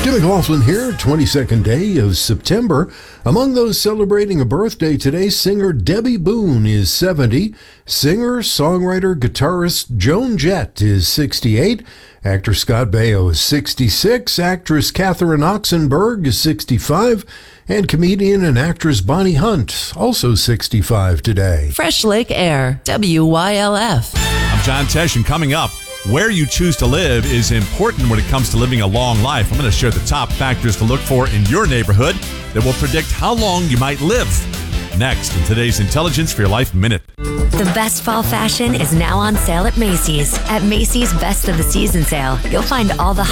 Jim McLaughlin here, 22nd day of September. Among those celebrating a birthday today, singer Debbie Boone is 70. Singer, songwriter, guitarist Joan Jett is 68. Actor Scott Baio is 66. Actress Catherine Oxenberg is 65. And comedian and actress Bonnie Hunt, also 65 today. Fresh Lake Air, WYLF. I'm John Tesh, and coming up, where you choose to live is important when it comes to living a long life. I'm going to share the top factors to look for in your neighborhood that will predict how long you might live. Next in today's Intelligence for Your Life Minute. The best fall fashion is now on sale at Macy's. At Macy's Best of the Season sale, you'll find all the